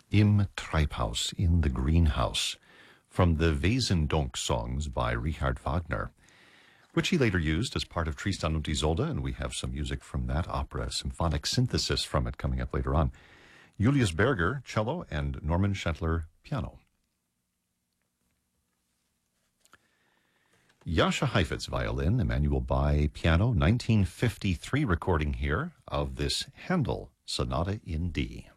Im Treibhaus, in the greenhouse, from the Wesendonck songs by Richard Wagner, which he later used as part of Tristan und Isolde, and we have some music from that opera, symphonic synthesis from it coming up later on. Julius Berger, cello, and Norman Schentler, piano. Jascha Heifetz, violin, Emanuel Bai, piano, 1953 recording here of this Handel Sonata in D.